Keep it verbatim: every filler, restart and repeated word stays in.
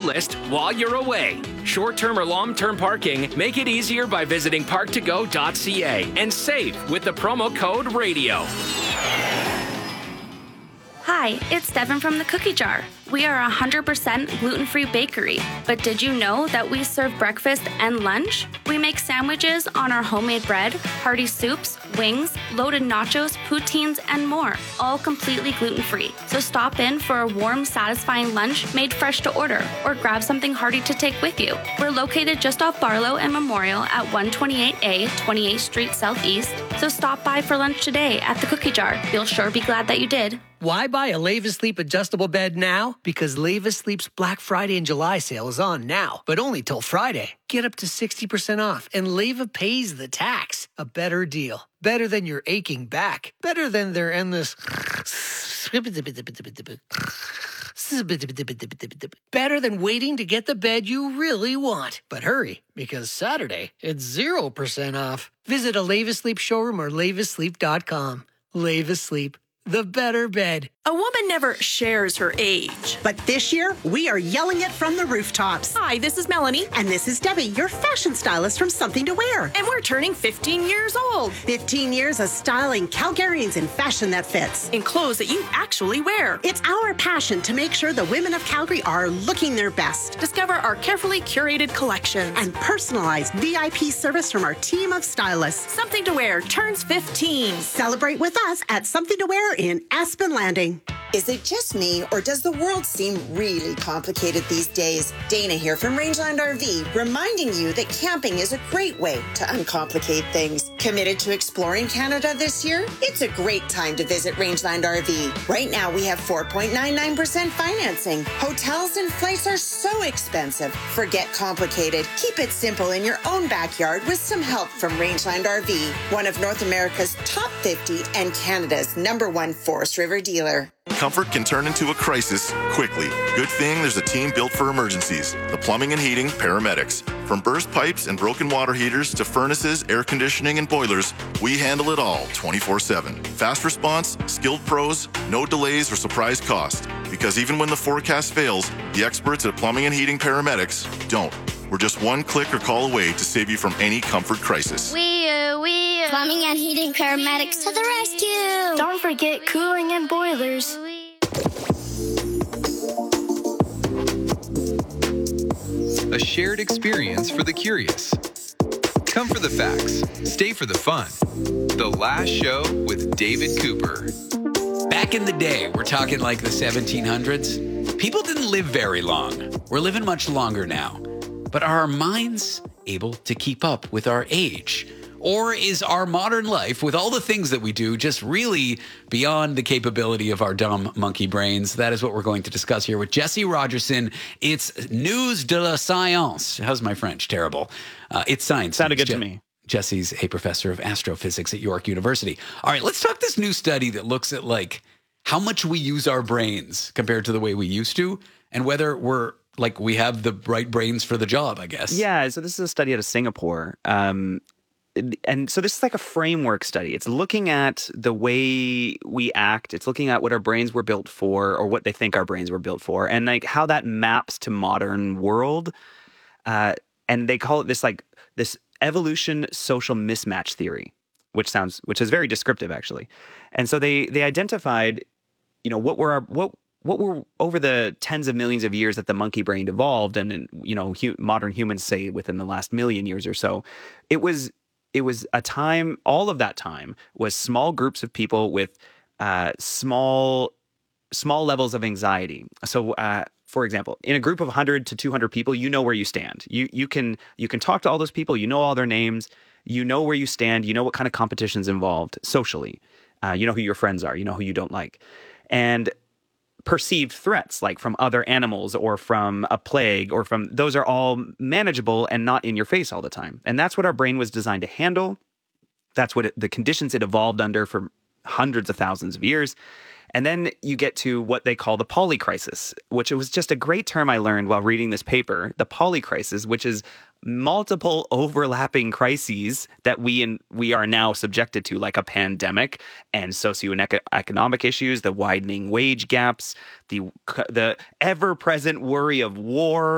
list while you're away. Short-term or long-term parking, make it easier by visiting park to go dot c a and save with the promo code RADIO. Hi, it's Devin from the Cookie Jar. We are a one hundred percent gluten-free bakery, but did you know that we serve breakfast and lunch? We make sandwiches on our homemade bread, hearty soups, wings, loaded nachos, poutines, and more, all completely gluten-free. So stop in for a warm, satisfying lunch made fresh to order, or grab something hearty to take with you. We're located just off Barlow and Memorial at one twenty-eight A, twenty-eighth Street Southeast, so stop by for lunch today at the Cookie Jar. You'll sure be glad that you did. Why buy a Leva Sleep adjustable bed now? Because Leva Sleep's Black Friday and July sale is on now, but only till Friday. Get up to sixty percent off, and Leva pays the tax. A better deal. Better than your aching back. Better than their endless... Better than waiting to get the bed you really want. But hurry, because Saturday, it's zero percent off. Visit a Leva Sleep showroom or leva sleep dot com. Leva Sleep. The better bed. A woman never shares her age. But this year, we are yelling it from the rooftops. Hi, this is Melanie. And this is Debbie, your fashion stylist from Something to Wear. And we're turning fifteen years old. fifteen years of styling Calgarians in fashion that fits. In clothes that you actually wear. It's our passion to make sure the women of Calgary are looking their best. Discover our carefully curated collections. And personalized V I P service from our team of stylists. Something to Wear turns fifteen. Celebrate with us at Something to Wear in Aspen Landing. Is it just me, or does the world seem really complicated these days? Dana here from Rangeland R V, reminding you that camping is a great way to uncomplicate things. Committed to exploring Canada this year? It's a great time to visit Rangeland R V. Right now, we have four point nine nine percent financing. Hotels and flights are so expensive. Forget complicated. Keep it simple in your own backyard with some help from Rangeland R V, one of North America's top fifty and Canada's number one Forest River dealer. Comfort can turn into a crisis quickly. Good thing there's a team built for emergencies. The Plumbing and Heating Paramedics. From burst pipes and broken water heaters to furnaces, air conditioning, and boilers, we handle it all twenty-four seven. Fast response, skilled pros, no delays or surprise cost. Because even when the forecast fails, the experts at Plumbing and Heating Paramedics don't. We're just one click or call away to save you from any comfort crisis. We, uh, we, uh, Plumbing and Heating Paramedics to the rescue. Don't forget cooling and boilers. A shared experience for the curious. Come for the facts, stay for the fun. The Last Show with David Cooper. Back in the day, we're talking like the seventeen hundreds, people didn't live very long. We're living much longer now. But are our minds able to keep up with our age? Or is our modern life, with all the things that we do, just really beyond the capability of our dumb monkey brains? That is what we're going to discuss here with Jesse Rogerson. It's News de la Science. How's my French? Terrible. Uh, it's science. Sounded good Je- to me. Jesse's a professor of astrophysics at York University. All right, let's talk this new study that looks at like how much we use our brains compared to the way we used to, and whether we're like we have the right brains for the job, I guess. Yeah, so this is a study out of Singapore. Um, and so this is like a framework study. It's looking at the way we act. It's looking at what our brains were built for, or what they think our brains were built for, and like how that maps to modern world. Uh, and they call it this like this evolution social mismatch theory, which sounds which is very descriptive actually. And so they they identified, you know, what were our what what were over the tens of millions of years that the monkey brain evolved, and you know, hu- modern humans say within the last million years or so, it was. It was a time, all of that time was small groups of people with uh, small small levels of anxiety. So, uh, for example, in a group of one hundred to two hundred people, you know where you stand. You you can you can talk to all those people. You know all their names. You know where you stand. You know what kind of competition's involved socially. Uh, you know who your friends are. You know who you don't like. And perceived threats like from other animals or from a plague or from those are all manageable and not in your face all the time. And that's what our brain was designed to handle. That's what it, the conditions it evolved under for hundreds of thousands of years. And then you get to what they call the polycrisis, which it was just a great term I learned while reading this paper, the polycrisis, which is multiple overlapping crises that we in, we are now subjected to, like a pandemic and socioeconomic issues, the widening wage gaps, the the ever-present worry of war,